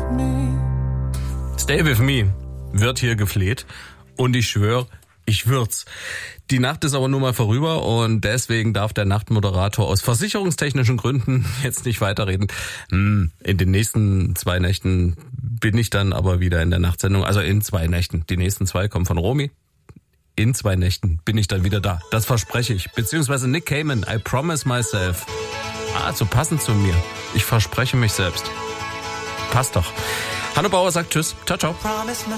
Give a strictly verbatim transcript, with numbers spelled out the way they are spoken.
Stay with me wird hier gefleht und ich schwöre, ich würd's. Die Nacht ist aber nur mal vorüber und deswegen darf der Nachtmoderator aus versicherungstechnischen Gründen jetzt nicht weiterreden. In den nächsten zwei Nächten bin ich dann aber wieder in der Nachtsendung, also in zwei Nächten. Die nächsten zwei kommen von Romy. In zwei Nächten bin ich dann wieder da. Das verspreche ich. Beziehungsweise Nick Cayman, I promise myself. Ah, so passend zu mir. Ich verspreche mich selbst. Passt doch. Hanno Bauer sagt Tschüss. Ciao, ciao.